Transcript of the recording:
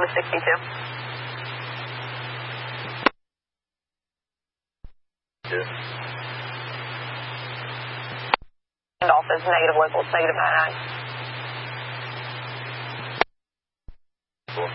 go to 62. Yeah. Randolph is negative locals, negative 99.